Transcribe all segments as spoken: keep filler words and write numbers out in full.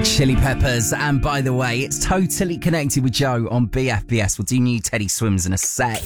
Chili Peppers, and by the way, it's totally connected with Joe on B F B S. We'll do new Teddy Swims in a sec.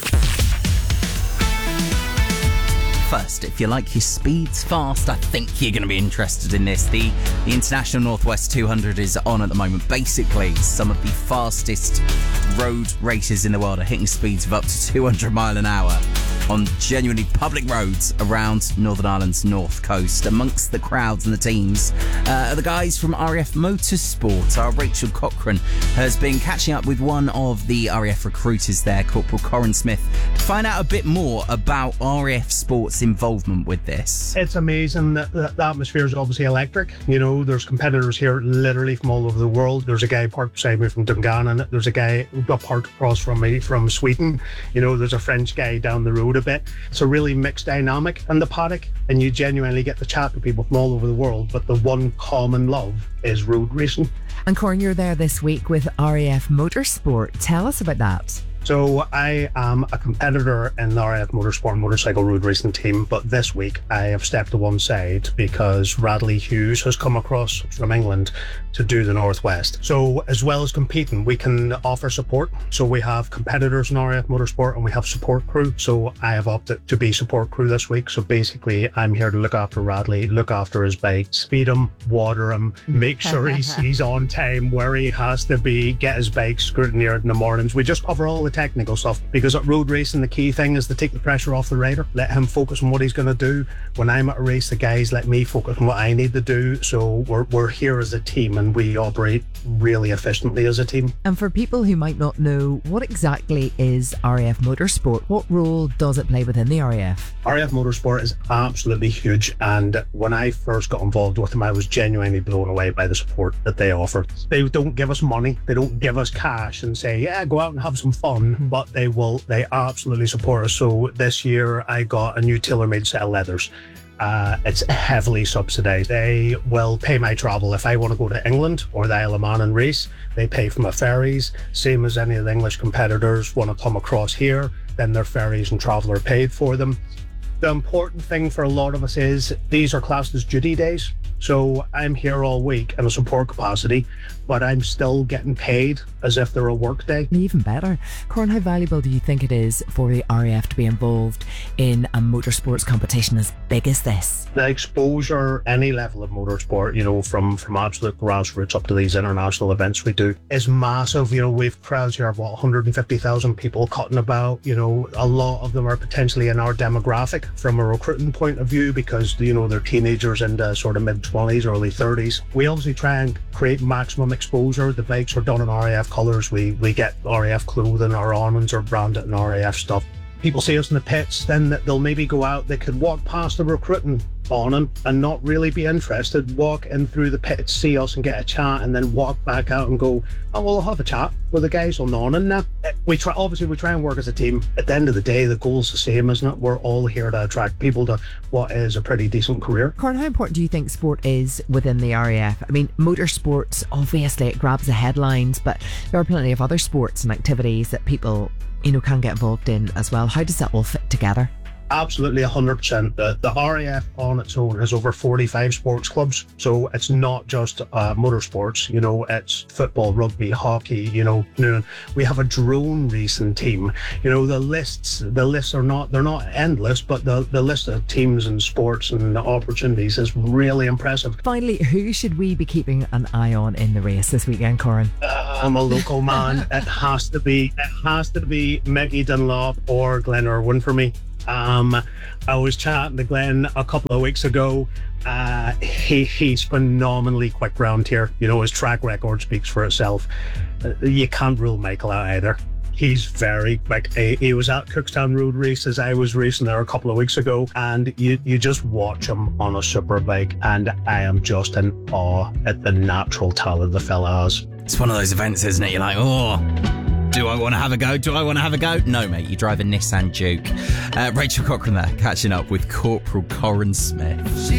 First, if you like your speeds fast, I think you're going to be interested in this. The, the International Northwest two hundred is on at the moment. Basically, some of the fastest road races in the world are hitting speeds of up to two hundred mile an hour on genuinely public roads around Northern Ireland's north coast. Amongst the crowds and the teams uh, are the guys from R A F Motorsport. Our Rachel Cochran has been catching up with one of the R A F recruiters there, Corporal Corin Smith, to find out a bit more about R A F Sport's involvement with this. It's amazing that the, the atmosphere is obviously electric. You know, there's competitors here literally from all over the world. There's a guy parked beside me from Dungannon. There's a guy parked across from me from Sweden. You know, there's a French guy down the road a bit. It's a really mixed dynamic in the paddock, and you genuinely get to chat to people from all over the world, but the one common love is road racing. And Corin, you're there this week with R A F Motorsport. Tell us about that. So I am a competitor in the R A F Motorsport motorcycle road racing team, but this week I have stepped to one side because Radley Hughes has come across from England to do the Northwest. So as well as competing, we can offer support. So we have competitors in R A F Motorsport and we have support crew. So I have opted to be support crew this week. So basically I'm here to look after Radley, look after his bike, speed him, water him, make sure he's, he's on time where he has to be, get his bike scrutineered in the mornings. We just cover all the technical stuff, because at road racing the key thing is to take the pressure off the rider, let him focus on what he's going to do. When I'm at a race, the guys let me focus on what I need to do. So we're, we're here as a team and we operate really efficiently as a team. And for people who might not know, what exactly is R A F Motorsport? What role does it play within the R A F? R A F Motorsport is absolutely huge, and when I first got involved with them, I was genuinely blown away by the support that they offer. They don't give us money, they don't give us cash and say, yeah, go out and have some fun, but they will, they absolutely support us. So this year I got a new tailor-made set of leathers. Uh, it's heavily subsidised. They will pay my travel. If I want to go to England or the Isle of Man and race, they pay for my ferries, same as any of the English competitors want to come across here, then their ferries and travel are paid for them. The important thing for a lot of us is these are classed as duty days. So I'm here all week in a support capacity, but I'm still getting paid as if they're a work day. Even better. Corin, how valuable do you think it is for the R A F to be involved in a motorsports competition as big as this? The exposure, any level of motorsport, you know, from, from absolute grassroots up to these international events we do, is massive. You know, we've crowds here of what, one hundred fifty thousand people cutting about. You know, a lot of them are potentially in our demographic from a recruiting point of view because, you know, they're teenagers into sort of mid twenties, early thirties. We obviously try and create maximum exposure. The bikes are done in R A F colours. We we get R A F clothing. Our awnings are branded in R A F stuff. People see us in the pits, then they'll maybe go out, they could walk past the recruiting awning and not really be interested, walk in through the pits, see us and get a chat, and then walk back out and go, oh, well, I'll have a chat with the guys on the awning now. We try, obviously, we try and work as a team. At the end of the day, the goal's the same, isn't it? We're all here to attract people to what is a pretty decent career. Corin, how important do you think sport is within the R A F? I mean, motorsports, obviously, it grabs the headlines, but there are plenty of other sports and activities that people, you know, can get involved in as well. How does that all fit together? Absolutely, one hundred percent. The, the R A F on its own has over forty-five sports clubs. So it's not just uh, motorsports, you know, it's football, rugby, hockey, you know. We have a drone racing team. You know, the lists, the lists are not, they're not endless, but the, the list of teams and sports and the opportunities is really impressive. Finally, who should we be keeping an eye on in the race this weekend, Corin? Uh, I'm a local man. It has to be, it has to be Mickey Dunlop or Glenn Irwin for me. Um, I was chatting to Glenn a couple of weeks ago. Uh, he he's phenomenally quick round here. You know, his track record speaks for itself. Uh, you can't rule Michael out either. He's very quick. He, he was at Cookstown Road Races. I was racing there a couple of weeks ago, and you you just watch him on a super bike, and I am just in awe at the natural talent the fella has. It's one of those events, isn't it? You're like, oh, do I want to have a go? Do I want to have a go? No, mate, you drive a Nissan Juke. Uh, Rachel Cochran there, catching up with Corporal Corin Smith.